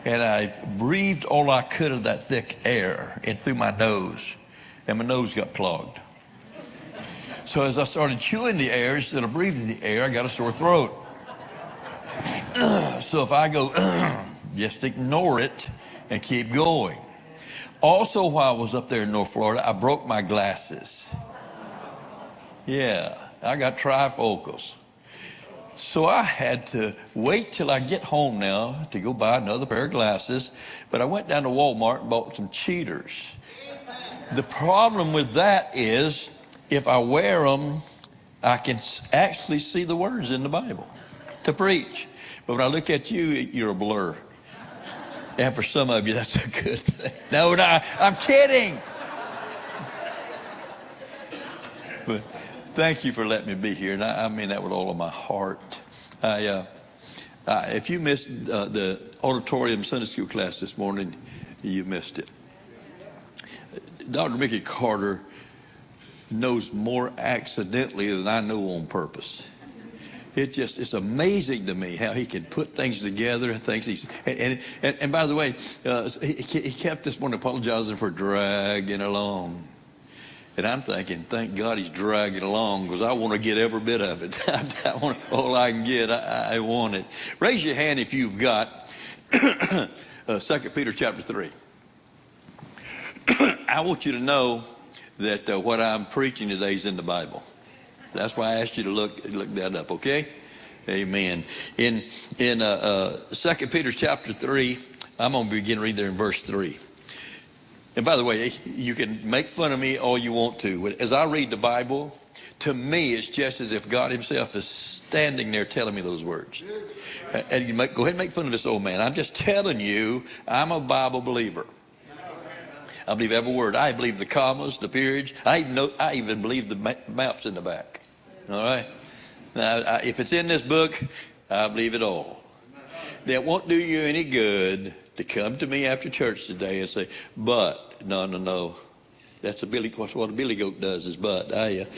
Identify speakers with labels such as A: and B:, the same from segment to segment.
A: and I breathed all I could of that thick air in through my nose, and my nose got clogged. So as I started chewing the air instead of breathing the air, I got a sore throat. So if I go, just ignore it and keep going. Also, while I was up there in North Florida, I broke my glasses. Yeah, I got trifocals. So I had to wait till I get home now to go buy another pair of glasses. But I went down to Walmart and bought some cheaters. The problem with that is if I wear them, I can actually see the words in the Bible to preach. But when I look at you, you're a blur. And for some of you, that's a good thing. No, I'm kidding. But thank you for letting me be here. And I mean that with all of my heart. If you missed the auditorium Sunday school class this morning, you missed it. Dr. Mickey Carter knows more accidentally than I know on purpose. It's amazing to me how he can put things together, and by the way, he kept this morning apologizing for dragging along. And I'm thinking, thank God he's dragging along, because I want to get every bit of it. I want all I can get. I want it. Raise your hand if you've got 2 Peter chapter 3. I want you to know that what I'm preaching today is in the Bible. That's why I asked you to look that up, okay? Amen. In 2 Peter chapter 3, I'm going to begin reading there in verse 3. And by the way, you can make fun of me all you want to. As I read the Bible, to me, it's just as if God himself is standing there telling me those words. And go ahead and make fun of this old man. I'm just telling you, I'm a Bible believer. I believe every word. I believe the commas, the periods. I even believe the maps in the back. All right? Now, if it's in this book, I believe it all. It won't do you any good to come to me after church today and say, but, no. That's what a billy goat does is but.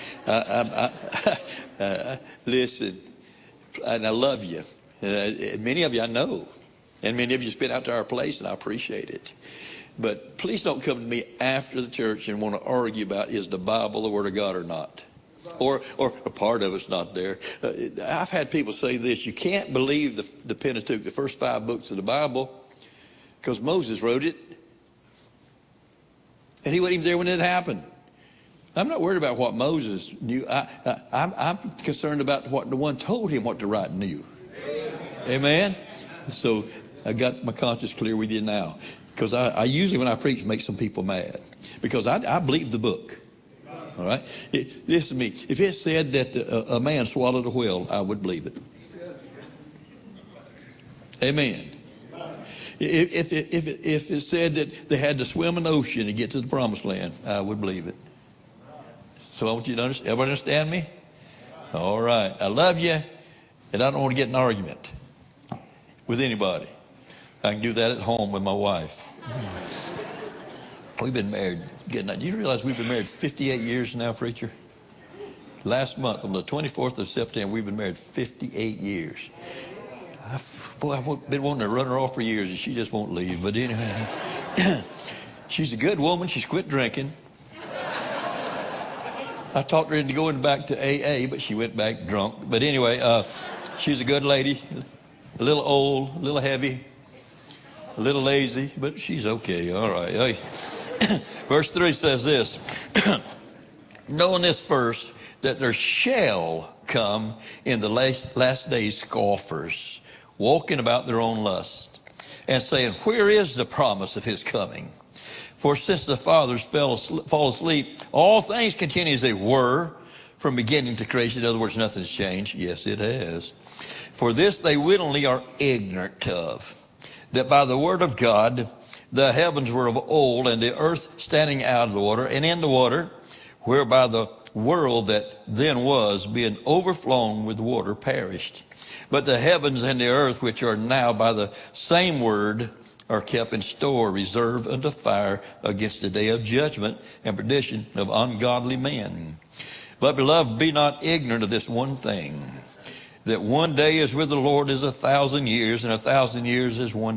A: Listen, and I love you. And many of you I know. And many of you spent out to our place, and I appreciate it. But please don't come to me after the church and want to argue about is the Bible the Word of God or not. Or a part of it's not there. I've had people say this, you can't believe the Pentateuch, the first 5 books of the Bible, because Moses wrote it. And he wasn't even there when it happened. I'm not worried about what Moses knew. I'm concerned about what the one told him what to write knew. Amen? So I got my conscience clear with you now. Because I usually, when I preach, make some people mad. Because I believe the book. All right? Listen to me. If it said that a man swallowed a whale, I would believe it. Amen. If it said that they had to swim an ocean to get to the promised land, I would believe it. So I want you to understand. Everybody understand me? All right. I love you, and I don't want to get in an argument with anybody. I can do that at home with my wife. We've been married. Do you realize we've been married 58 years now, preacher? Last month, on the 24th of September, we've been married 58 years. I've been wanting to run her off for years, and she just won't leave. But anyway, she's a good woman. She's quit drinking. I talked her into going back to AA, but she went back drunk. But anyway, she's a good lady, a little old, a little heavy, a little lazy, but she's okay. All right. Hey. Verse 3 says this, knowing this first, that there shall come in the last days scoffers, walking about their own lust, and saying, where is the promise of his coming? For since the fathers fall asleep, all things continue as they were from beginning to creation. In other words, nothing's changed. Yes, it has. For this they willingly are ignorant of, that by the word of God the heavens were of old, and the earth standing out of the water and in the water, whereby the world that then was, being overflown with water, perished. But the heavens and the earth, which are now by the same word, are kept in store, reserved unto fire against the day of judgment and perdition of ungodly men. But, beloved, be not ignorant of this one thing, that one day is with the Lord is 1,000 years, and 1,000 years is one